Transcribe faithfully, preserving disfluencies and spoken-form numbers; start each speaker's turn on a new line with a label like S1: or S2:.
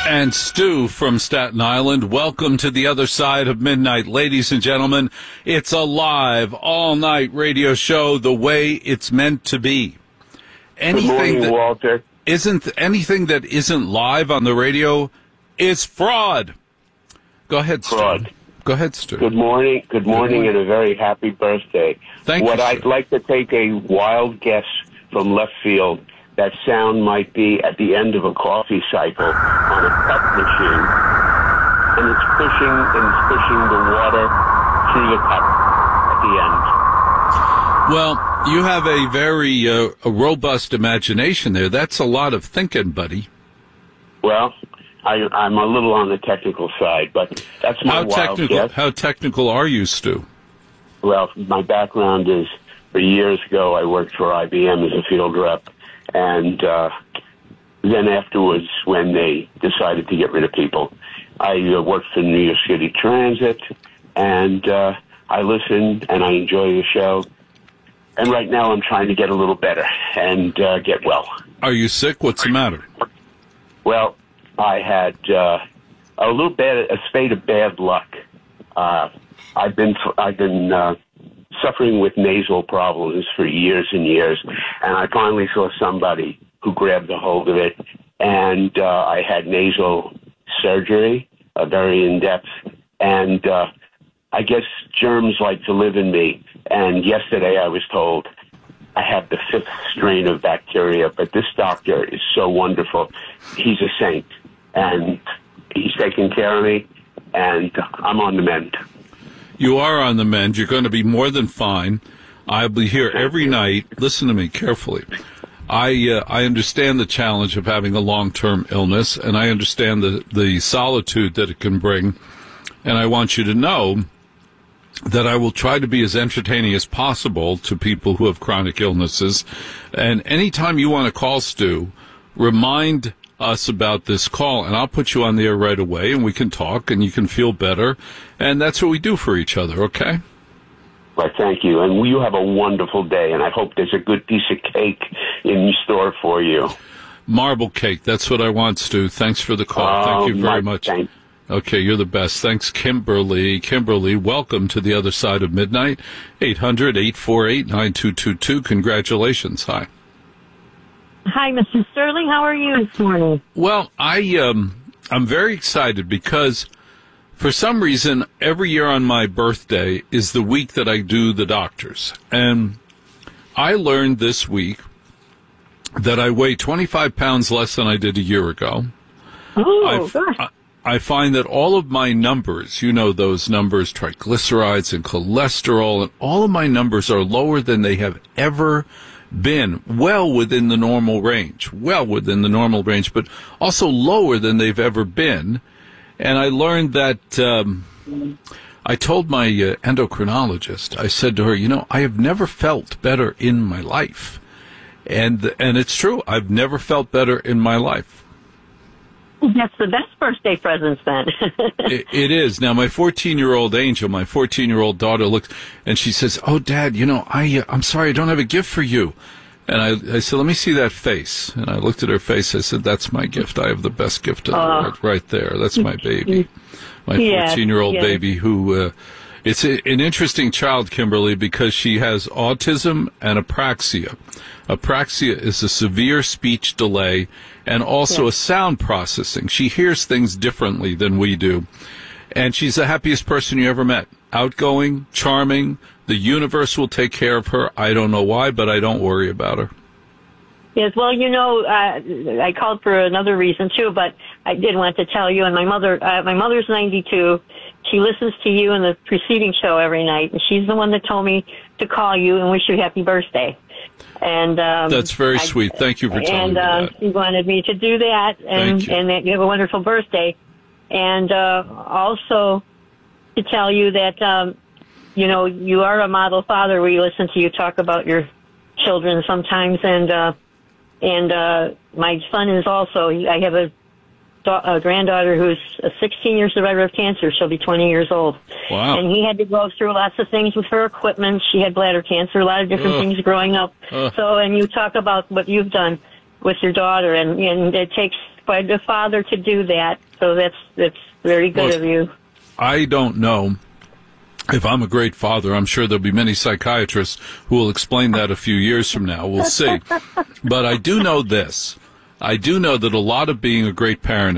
S1: And Stu from Staten Island. Welcome to the other side of midnight. Ladies and gentlemen, it's a live, all-night radio show the way it's meant to be. Anything
S2: Good morning,
S1: that
S2: Walter.
S1: Isn't, anything that isn't live on the radio is fraud. Go ahead, Stu.
S2: Fraud.
S1: Go ahead, Stu.
S2: Good morning, good morning, and a very happy birthday.
S1: Thank
S2: what
S1: you,
S2: I'd
S1: sir.
S2: like to take a wild guess from left field. That sound might be at the end of a coffee cycle on a cup machine, and it's pushing and it's pushing the water through the cup at the end.
S1: Well, you have a very uh, a robust imagination there. That's a lot of thinking, buddy.
S2: Well, I, I'm a little on the technical side, but that's my
S1: How
S2: wild
S1: technical?
S2: guess.
S1: How technical are you, Stu?
S2: Well, my background is, for years ago, I worked for I B M as a field rep. And uh, then afterwards, when they decided to get rid of people, I uh, worked for New York City Transit, and uh, I listen and I enjoy the show. And right now I'm trying to get a little better and uh, get well.
S1: Are you sick? What's the matter?
S2: Well, I had uh, a little bad, a spate of bad luck. Uh, I've been, I've been... Uh, suffering with nasal problems for years and years, and I finally saw somebody who grabbed a hold of it, and uh, I had nasal surgery, uh, very in-depth, and uh, I guess germs like to live in me, and yesterday I was told I have the fifth strain of bacteria, but this doctor is so wonderful. He's a saint, and he's taking care of me, and I'm on the mend.
S1: You are on the mend. You're going to be more than fine. I'll be here every night. Listen to me carefully. I uh, I understand the challenge of having a long-term illness, and I understand the, the solitude that it can bring. And I want you to know that I will try to be as entertaining as possible to people who have chronic illnesses. And anytime you want to call, Stu, remind us about this call, and I'll put you on the air right away, and we can talk, and you can feel better. And that's what we do for each other, okay?
S2: Well, thank you. And you have a wonderful day, and I hope there's a good piece of cake in store for you.
S1: Marble cake, that's what I want, Stu. Thanks for the call.
S2: Oh,
S1: Thank you very
S2: my
S1: much.
S2: thanks.
S1: Okay, you're the best. Thanks, Kimberly. Kimberly, welcome to the other side of midnight. eight hundred, eight four eight, nine two two two. Congratulations. Hi.
S3: Hi, Mister Sterling. How are you this morning?
S1: Well, I, um, I'm very excited because for some reason, every year on my birthday is the week that I do the doctors. And I learned this week that I weigh twenty-five pounds less than I did a year ago.
S3: Oh,
S1: I've,
S3: gosh.
S1: I, I find that all of my numbers, you know those numbers, triglycerides and cholesterol, and all of my numbers are lower than they have ever been, well within the normal range, well within the normal range, but also lower than they've ever been. And I learned that, um, I told my uh, endocrinologist, I said to her, you know, I have never felt better in my life. And, and it's true, I've never felt better in my life.
S3: That's the best birthday presents, then.
S1: it, it is. Now, my fourteen-year-old Angel, my fourteen-year-old daughter looks, and she says, oh, Dad, you know, I, uh, I'm sorry, I don't have a gift for you. And I, I said, let me see that face. And I looked at her face. I said, that's my gift. I have the best gift in the
S3: Uh,
S1: world right there. That's my baby, my
S3: yes,
S1: fourteen-year-old
S3: yes.
S1: baby who, uh, it's a, an interesting child, Kimberly, because she has autism and apraxia. Apraxia is a severe speech delay and also
S3: Yes.
S1: a sound processing. She hears things differently than we do. And she's the happiest person you ever met. Outgoing, charming. The universe will take care of her. I don't know why, but I don't worry about her.
S3: Yes, well, you know, uh, I called for another reason, too, but I did want to tell you, and my mother, uh, my mother's ninety-two. She listens to you in the preceding show every night, and she's the one that told me to call you and wish you happy birthday. And um,
S1: That's very
S3: I,
S1: sweet. Thank you for telling
S3: and,
S1: me
S3: uh,
S1: that.
S3: she wanted me to do that, and,
S1: Thank you.
S3: and that you have a wonderful birthday. And uh, also to tell you that, um, you know, you are a model father. We listen to you talk about your children sometimes, and uh, and uh, my son is also, I have a, da- a granddaughter who's a sixteen-year survivor of cancer. She'll be twenty years old.
S1: Wow.
S3: And he had to go through lots of things with her equipment. She had bladder cancer, a lot of different
S1: Ugh.
S3: things growing up.
S1: Ugh.
S3: So, and you talk about what you've done with your daughter, and, and it takes quite a father to do that. So that's that's very good
S1: Well,
S3: of you.
S1: I don't know if I'm a great father. I'm sure there'll be many psychiatrists who will explain that a few years from now. We'll see. But I do know this. I do know that a lot of being a great parent